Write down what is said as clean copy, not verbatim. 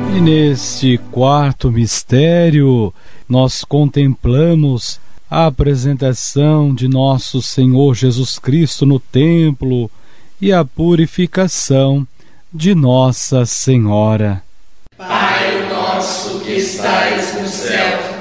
E neste quarto mistério, nós contemplamos a apresentação de nosso Senhor Jesus Cristo no templo e a purificação de Nossa Senhora. Pai nosso que estais no céu,